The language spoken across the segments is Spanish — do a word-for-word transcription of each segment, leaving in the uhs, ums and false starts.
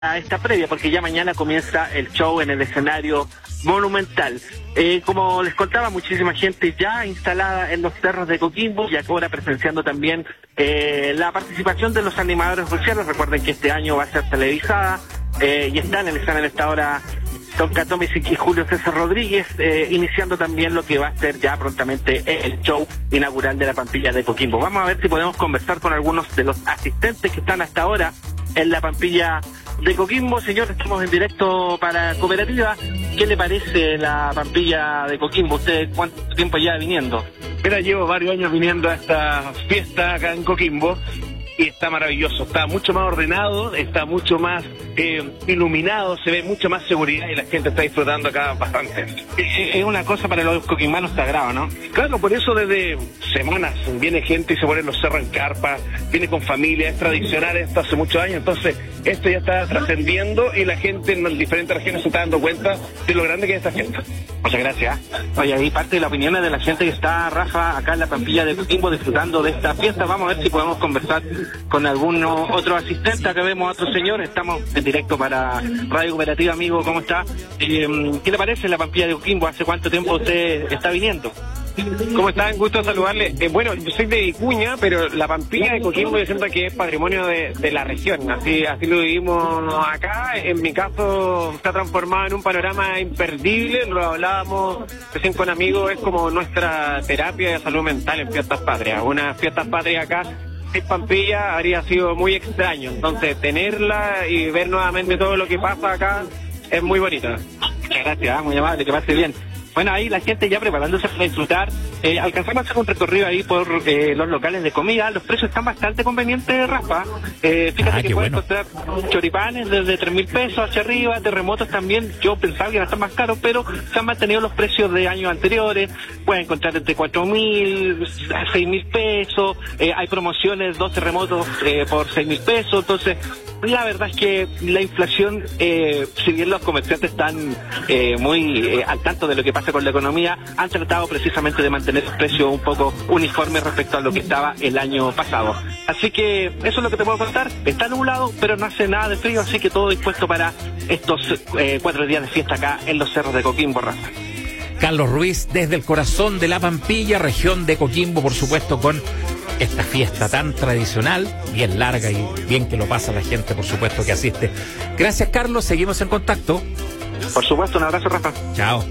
a esta previa, porque ya mañana comienza el show en el escenario monumental. Eh, como les contaba, muchísima gente ya instalada en los cerros de Coquimbo y ahora presenciando también eh, la participación de los animadores oficiales. Recuerden que este año va a ser televisada eh, y están en el escenario esta hora Don Catomisic y Julio César Rodríguez, eh, iniciando también lo que va a ser ya prontamente el show inaugural de la Pampilla de Coquimbo. Vamos a ver si podemos conversar con algunos de los asistentes que están hasta ahora en la Pampilla de Coquimbo. Señor, estamos en directo para Cooperativa. ¿Qué le parece la Pampilla de Coquimbo? ¿Usted cuánto tiempo ya viniendo? Mira, llevo varios años viniendo a esta fiesta acá en Coquimbo y está maravilloso, está mucho más ordenado, está mucho más eh, iluminado, se ve mucho más seguridad y la gente está disfrutando acá bastante. Es una cosa para los coquimbanos sagrado, ¿no? Claro, por eso desde semanas viene gente y se pone en los cerros en carpa, viene con familia, es tradicional esto hace muchos años, entonces esto ya está trascendiendo y la gente en las diferentes regiones se está dando cuenta de lo grande que es esta fiesta. Muchas gracias. Oye, ahí parte de la opinión de la gente que está, Rafa, acá en la Pampilla de Coquimbo disfrutando de esta fiesta. Vamos a ver si podemos conversar con alguno otro asistente. Acá vemos a otro señor, estamos en directo para Radio Cooperativa. Amigo, ¿cómo está? Eh, ¿Qué le parece la Pampilla de Coquimbo? ¿Hace cuánto tiempo usted está viniendo? ¿Cómo están? Gusto saludarle. Eh, bueno, yo soy de Vicuña, pero la Pampilla de Coquimbo yo siento que es patrimonio de, de la región. Así así lo vivimos acá. En mi caso se ha transformado en un panorama imperdible. Lo hablábamos recién con amigos, es como nuestra terapia de salud mental en Fiestas Patrias. Unas Fiestas Patrias acá sin Pampilla habría sido muy extraño. Entonces tenerla y ver nuevamente todo lo que pasa acá es muy bonito. Muchas gracias, muy amable, que pase bien. Bueno, ahí la gente ya preparándose para disfrutar. Eh, alcanzamos a hacer un recorrido ahí por eh, los locales de comida. Los precios están bastante convenientes, Rafa. Eh, fíjate ah, que puedes bueno. encontrar choripanes desde tres mil pesos hacia arriba, terremotos también. Yo pensaba que iban a estar más caros, pero se han mantenido los precios de años anteriores. Puedes encontrar entre cuatro mil, seis mil pesos. Eh, hay promociones, dos terremotos eh, por seis mil pesos. Entonces, la verdad es que la inflación, eh, si bien los comerciantes están eh, muy eh, al tanto de lo que pasa con la economía, han tratado precisamente de mantener el precio un poco uniforme respecto a lo que estaba el año pasado. Así que eso es lo que te puedo contar. Está nublado, pero no hace nada de frío, así que todo dispuesto para estos eh, cuatro días de fiesta acá en los cerros de Coquimbo, Rafa. Carlos Ruiz, desde el corazón de la Pampilla, región de Coquimbo, por supuesto, con esta fiesta tan tradicional, bien larga y bien que lo pasa la gente, por supuesto, que asiste. Gracias, Carlos, seguimos en contacto. Por supuesto, un abrazo, Rafa. Chao.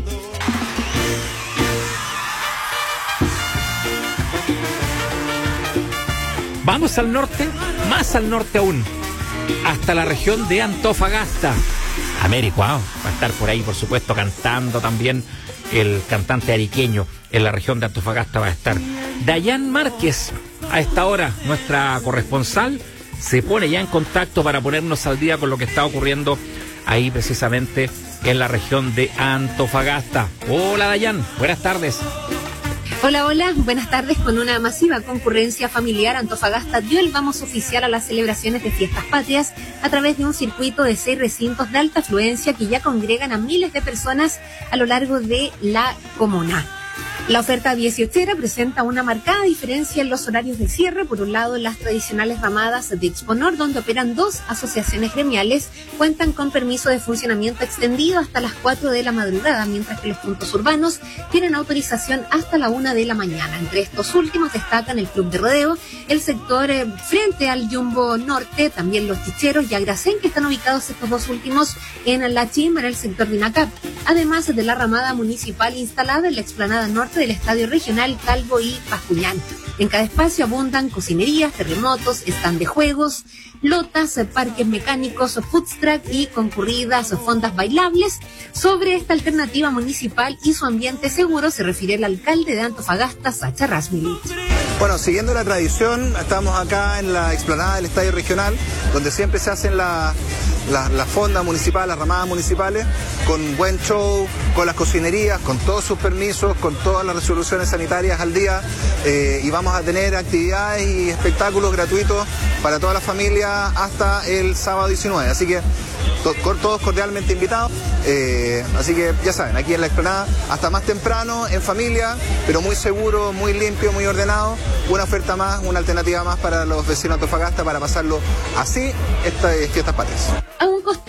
Vamos al norte, más al norte aún, hasta la región de Antofagasta. Américo, ¿eh? Va a estar por ahí, por supuesto, cantando también el cantante ariqueño. En la región de Antofagasta va a estar Dayan Márquez. A esta hora, nuestra corresponsal se pone ya en contacto para ponernos al día con lo que está ocurriendo ahí precisamente en la región de Antofagasta. Hola, Dayan, buenas tardes. Hola, hola, buenas tardes. Con una masiva concurrencia familiar, Antofagasta dio el vamos oficial a las celebraciones de Fiestas Patrias a través de un circuito de seis recintos de alta afluencia que ya congregan a miles de personas a lo largo de la comuna. La oferta dieciochera presenta una marcada diferencia en los horarios de cierre. Por un lado, las tradicionales ramadas de Exponor, donde operan dos asociaciones gremiales, cuentan con permiso de funcionamiento extendido hasta las cuatro de la madrugada, mientras que los puntos urbanos tienen autorización hasta la una de la mañana. Entre estos últimos destacan el Club de Rodeo, el sector eh, frente al Jumbo Norte, también los Chicheros y Agracén, que están ubicados estos dos últimos en La Chimba, en el sector de Inacap, además de la ramada municipal instalada en la explanada norte del Estadio Regional Calvo y Bascuñán. En cada espacio abundan cocinerías, terremotos, stand de juegos, lotas, parques mecánicos, food truck y concurridas fondas bailables. Sobre esta alternativa municipal y su ambiente seguro se refiere el alcalde de Antofagasta, Sacha Rasmilich. Bueno, siguiendo la tradición, estamos acá en la explanada del Estadio Regional, donde siempre se hacen la, la, la fonda municipal, las ramadas municipales, con buen show, con las cocinerías, con todos sus permisos, con todas las resoluciones sanitarias al día, eh, y vamos a tener actividades y espectáculos gratuitos para toda la familia hasta el sábado diecinueve. Así que to todos cordialmente invitados. Eh, así que ya saben, aquí en la explanada, hasta más temprano, en familia, pero muy seguro, muy limpio, muy ordenado. Una oferta más, una alternativa más para los vecinos de Antofagasta para pasarlo así estas fiestas patrias.